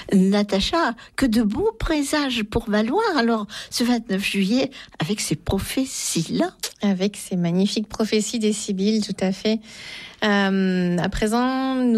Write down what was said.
Natacha, que de beaux présages pour Valloire, alors, ce 29 juillet, avec ces prophéties-là. Avec ces magnifiques prophéties des Sibylles, tout à fait. À présent, nous